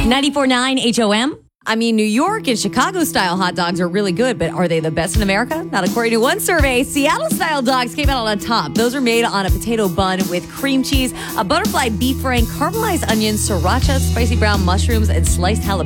94.9 HOM. I mean, New York and Chicago-style hot dogs are really good, but are they the best in America? Not according to one survey. Seattle-style dogs came out on top. Those are made on a potato bun with cream cheese, a butterfly beef frank, caramelized onions, sriracha, spicy brown mushrooms, and sliced jalapeno.